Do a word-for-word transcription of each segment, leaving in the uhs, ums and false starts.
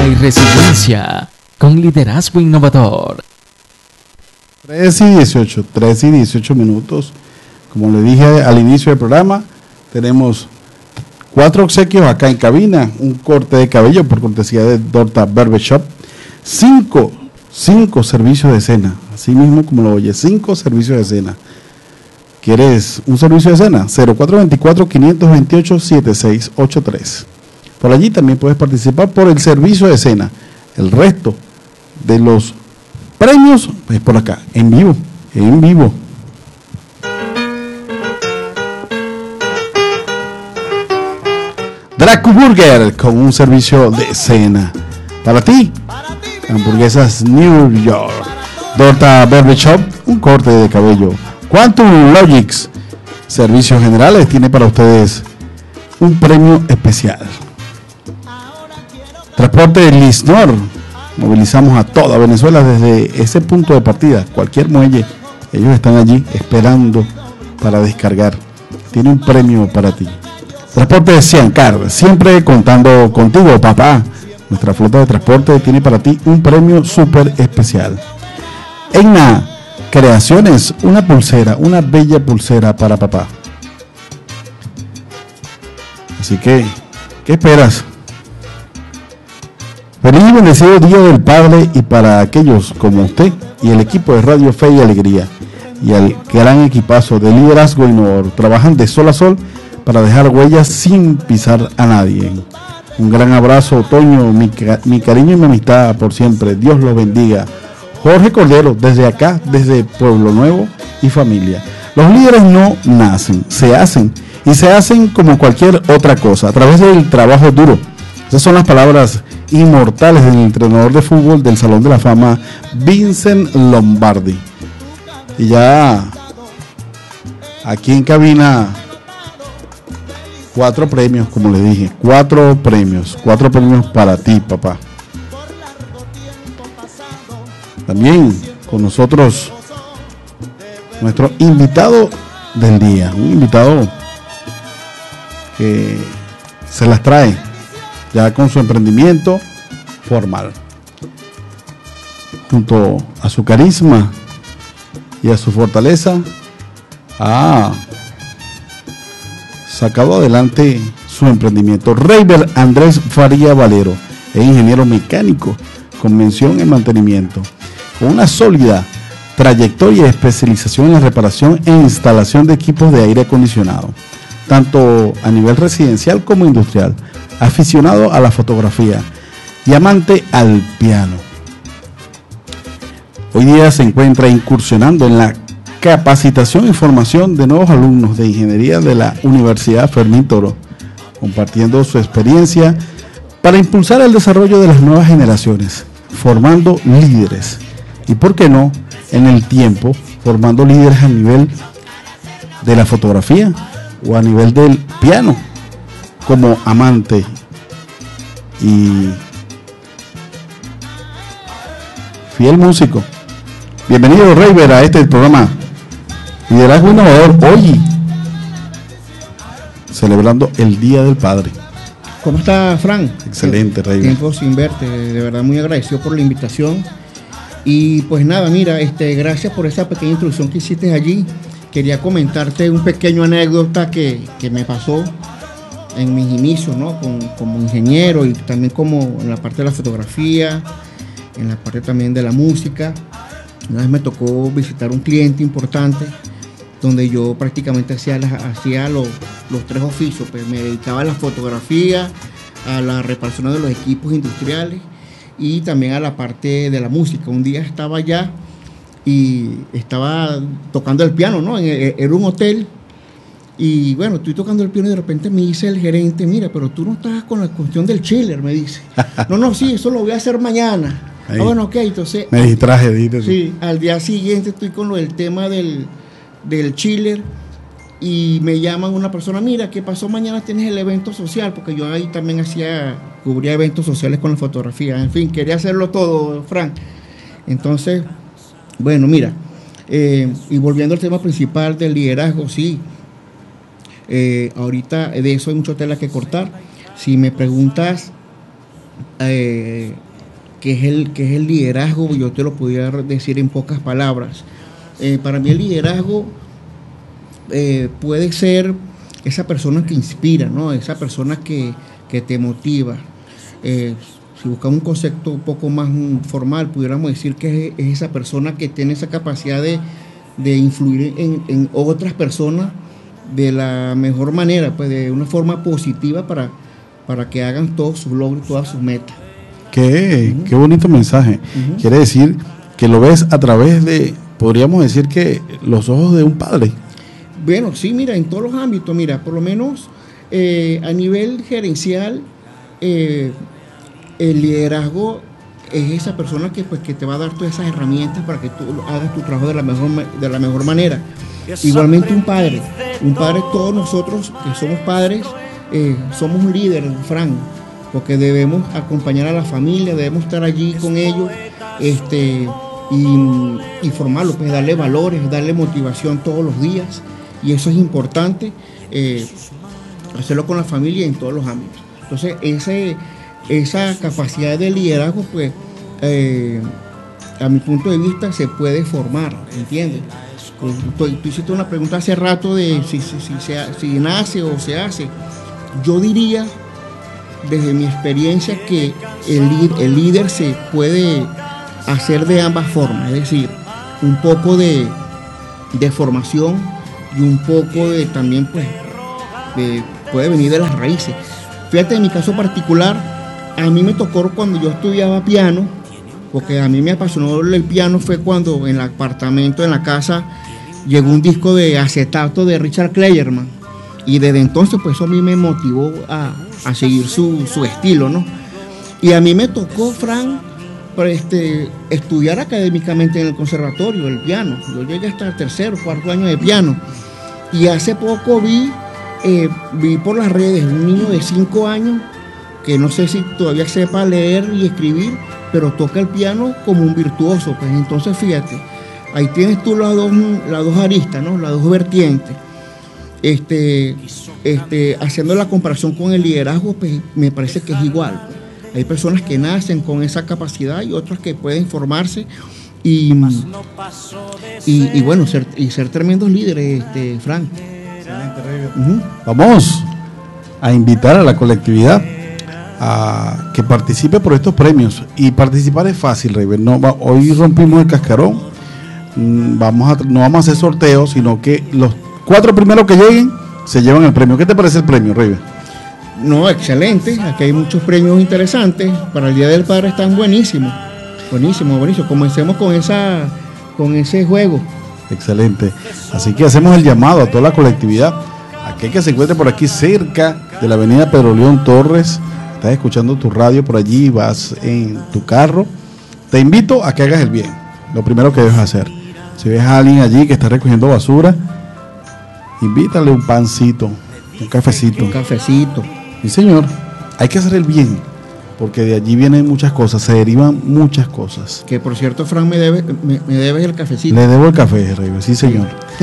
y resiliencia con liderazgo innovador. tres y dieciocho, tres y dieciocho minutos. Como le dije al inicio del programa, tenemos cuatro obsequios acá en cabina, un corte de cabello por cortesía de Dorta Barbershop, cinco, cinco servicios de cena, así mismo como lo oye, cinco servicios de cena. ¿Quieres un servicio de cena? cero cuatro dos cuatro, cinco dos ocho, siete seis ocho tres. Por allí también puedes participar por el servicio de cena. El resto de los premios es por acá, en vivo, en vivo. Dracu Burger con un servicio de cena. Para ti, hamburguesas New York. Dorta Barbershop, un corte de cabello. Quantum Logics, servicios generales, tiene para ustedes un premio especial. Transporte Lisnor, movilizamos a toda Venezuela desde ese punto de partida, cualquier muelle, ellos están allí esperando para descargar. Tiene un premio para ti. Transporte Ciancar, siempre contando contigo, papá. Nuestra flota de transporte tiene para ti un premio súper especial. Egna Creaciones, una pulsera, una bella pulsera para papá. Así que, ¿qué esperas? Feliz y bendecido Día del Padre, y para aquellos como usted y el equipo de Radio Fe y Alegría y el gran equipazo de liderazgo innovador, trabajan de sol a sol para dejar huellas sin pisar a nadie. Un gran abrazo, Toño, mi, mi cariño y mi amistad por siempre. Dios los bendiga. Jorge Cordero, desde acá, desde Pueblo Nuevo y familia. Los líderes no nacen, se hacen, y se hacen como cualquier otra cosa, a través del trabajo duro. Esas son las palabras inmortales del entrenador de fútbol del Salón de la Fama, Vincent Lombardi. Y ya aquí en cabina, cuatro premios, como le dije, cuatro premios, cuatro premios para ti, papá. También con nosotros nuestro invitado del día, un invitado que se las trae ya con su emprendimiento formal. Junto a su carisma y a su fortaleza, ha sacado adelante su emprendimiento. Reiber Andrés Faría Valero es ingeniero mecánico con mención en mantenimiento, con una sólida trayectoria y especialización en la reparación e instalación de equipos de aire acondicionado, tanto a nivel residencial como industrial, aficionado a la fotografía y amante al piano. Hoy día se encuentra incursionando en la capacitación y formación de nuevos alumnos de ingeniería de la Universidad Fermín Toro, compartiendo su experiencia para impulsar el desarrollo de las nuevas generaciones, formando líderes. Y por qué no, en el tiempo, formando líderes a nivel de la fotografía o a nivel del piano, como amante y fiel músico. Bienvenido, Reiber, a este programa Liderazgo Innovador, hoy celebrando el Día del Padre. ¿Cómo está, Fran? Excelente, Reiber. Tiempo sin verte, de verdad muy agradecido por la invitación. Y pues nada, mira, este, gracias por esa pequeña introducción que hiciste allí. Quería comentarte un pequeño anécdota que, que me pasó en mis inicios, ¿no? Con, como ingeniero y también como en la parte de la fotografía, en la parte también de la música. Una vez me tocó visitar un cliente importante donde yo prácticamente hacía, las, hacía los, los tres oficios, pues me dedicaba a la fotografía, a la reparación de los equipos industriales y también a la parte de la música. Un día estaba allá y estaba tocando el piano, ¿no? Era un hotel y bueno, estoy tocando el piano y de repente me dice el gerente, mira, pero tú no estás con la cuestión del chiller, me dice. No, no, sí, eso lo voy a hacer mañana. Ah, bueno, ok, entonces... Me distraje, dijiste. Sí, al día siguiente estoy con lo del tema del, del chiller y me llaman una persona, mira, ¿qué pasó? Mañana tienes el evento social, porque yo ahí también hacía, cubría eventos sociales con la fotografía. En fin, quería hacerlo todo, Frank. Entonces, bueno, mira, eh, y volviendo al tema principal del liderazgo, sí, eh, ahorita de eso hay mucha tela que cortar. Si me preguntas eh, ¿qué es el, qué es el liderazgo? Yo te lo podría decir en pocas palabras. Eh, para mí el liderazgo eh, puede ser esa persona que inspira, ¿no? Esa persona que, que te motiva. Eh, si buscamos un concepto un poco más um, formal, pudiéramos decir que es, es esa persona que tiene esa capacidad de, de influir en, en otras personas de la mejor manera, pues de una forma positiva para, para que hagan todos sus logros, todas sus metas. Qué, Uh-huh. qué bonito mensaje. Uh-huh. Quiere decir que lo ves a través de, podríamos decir que los ojos de un padre. Bueno, sí, mira, en todos los ámbitos, mira, por lo menos eh, a nivel gerencial, eh, el liderazgo es esa persona que, pues, que te va a dar todas esas herramientas para que tú hagas tu trabajo de la mejor, de la mejor manera. Igualmente un padre, un padre, todos nosotros que somos padres, eh, somos un líder, Fran, porque debemos acompañar a la familia, debemos estar allí con ellos, este, y, y formarlos, pues darle valores, darle motivación todos los días, y eso es importante, eh, hacerlo con la familia en todos los ámbitos. Entonces, ese, esa capacidad de liderazgo, pues, eh, a mi punto de vista, se puede formar, ¿entiendes? Tú, tú hiciste una pregunta hace rato de si, si, si, se, si nace o se hace. Yo diría, desde mi experiencia, que el, el líder se puede hacer de ambas formas, es decir, un poco de, de formación y un poco de también, pues, de, puede venir de las raíces. Fíjate, en mi caso particular, a mí me tocó cuando yo estudiaba piano, porque a mí me apasionó el piano, fue cuando en el apartamento, en la casa, llegó un disco de acetato de Richard Clayerman, y desde entonces, pues, eso a mí me motivó a, a seguir su, su estilo, ¿no? Y a mí me tocó, Fran, este, estudiar académicamente en el conservatorio, el piano. Yo llegué hasta el tercer o cuarto año de piano, y hace poco vi, eh, vi por las redes un niño de cinco años, que no sé si todavía sepa leer y escribir, pero toca el piano como un virtuoso. Pues entonces, fíjate, ahí tienes tú las dos, las dos aristas, ¿no? Las dos vertientes. Este, este, haciendo la comparación con el liderazgo, pues me parece que es igual. Hay personas que nacen con esa capacidad y otras que pueden formarse y, y, y bueno, ser, y ser tremendos líderes, este, Frank. Uh-huh. Vamos a invitar a la colectividad a que participe por estos premios, y participar es fácil, Raven. No, va, hoy rompimos el cascarón, vamos a, no vamos a hacer sorteos, sino que los cuatro primeros que lleguen se llevan el premio. ¿Qué te parece el premio, Raven? No, excelente, aquí hay muchos premios interesantes, para el Día del Padre están buenísimos, buenísimo, buenísimo. Comencemos con esa, con ese juego. Excelente, así que hacemos el llamado a toda la colectividad, aquel que se encuentre por aquí cerca de la avenida Pedro León Torres. Estás escuchando tu radio por allí, vas en tu carro, te invito a que hagas el bien. Lo primero que debes hacer, si ves a alguien allí que está recogiendo basura, invítale un pancito, un cafecito. Un cafecito. Sí, señor, hay que hacer el bien, porque de allí vienen muchas cosas, se derivan muchas cosas. Que por cierto, Fran, me debe, me, me debes el cafecito. Le debo el café, Rey, sí, señor.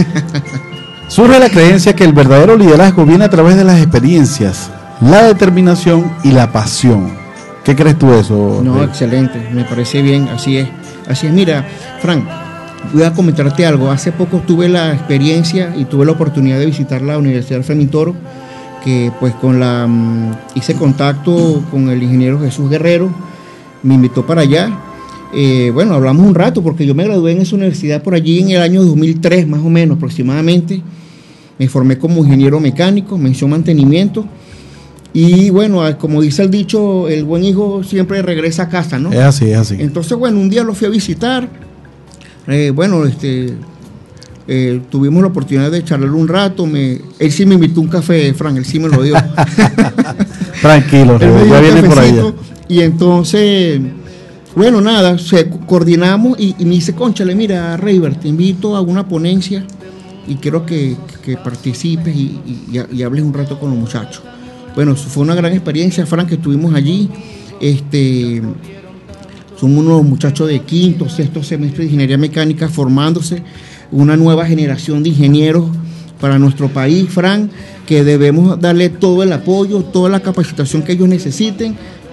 Surge la creencia que el verdadero liderazgo viene a través de las experiencias, la determinación y la pasión. ¿Qué crees tú de eso? No, Rey? excelente, me parece bien, así es. Así es, mira, Fran, voy a comentarte algo. Hace poco tuve la experiencia y tuve la oportunidad de visitar la Universidad Fermín Toro, que pues con la um, hice contacto con el ingeniero Jesús Guerrero, me invitó para allá. Eh, bueno, hablamos un rato porque yo me gradué en esa universidad por allí en el año dos mil tres, más o menos aproximadamente. Me formé como ingeniero mecánico, mención mantenimiento. Y bueno, como dice el dicho, el buen hijo siempre regresa a casa, ¿no? Es así, es así. Entonces, bueno, un día lo fui a visitar. Eh, bueno, este, eh, tuvimos la oportunidad de charlar un rato. Me, él sí me invitó un café, Fran, él sí me lo dio. Tranquilo, Rey, ya viene por allá. Y entonces, bueno, nada, se, coordinamos y, y me dice, cónchale, mira, Reiber, te invito a una ponencia y quiero que, que participes y, y, y hables un rato con los muchachos. Bueno, fue una gran experiencia, Fran, que estuvimos allí. Este, son unos muchachos de quinto, sexto semestre de ingeniería mecánica formándose, una nueva generación de ingenieros para nuestro país, Fran, que debemos darle todo el apoyo, toda la capacitación que ellos necesiten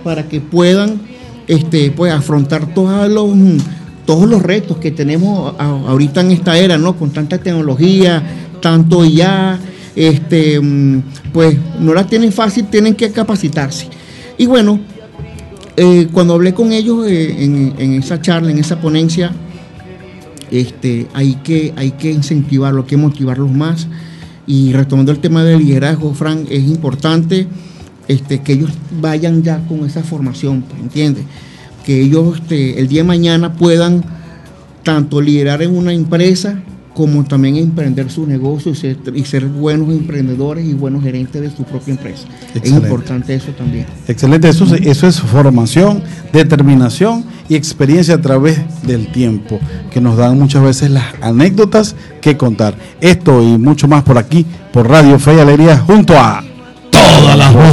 para que puedan este, pues, afrontar todos los, todos los retos que tenemos a, ahorita en esta era, ¿no? Con tanta tecnología, tanto I A, este, pues no la tienen fácil, tienen que capacitarse. Y bueno, eh, cuando hablé con ellos eh, en, en esa charla, en esa ponencia, este, hay que, hay que incentivarlos, hay que motivarlos más. Y retomando el tema del liderazgo, Frank, es importante este, que ellos vayan ya con esa formación, ¿entiendes? Que ellos este, el día de mañana puedan tanto liderar en una empresa como también emprender su negocio y ser, y ser buenos emprendedores y buenos gerentes de su propia empresa. Excelente. Es importante eso también. Excelente, eso, eso es formación, determinación y experiencia a través del tiempo, que nos dan muchas veces las anécdotas que contar. Esto y mucho más por aquí, por Radio Fe y Alegría, junto a todas las voces.